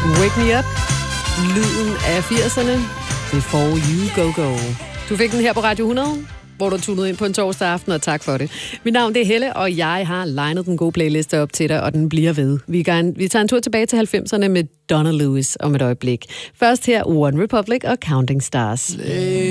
Wake Me Up. Lyden af 80'erne. Before You Go Go. Du fik den her på Radio 100, hvor du tunede ind på en torsdag aften, og tak for det. Mit navn det er Helle, og jeg har legnet den gode playliste op til dig, og den bliver ved. Vi tager en tur tilbage til 90'erne med Donna Lewis om et øjeblik. Først her One Republic og Counting Stars.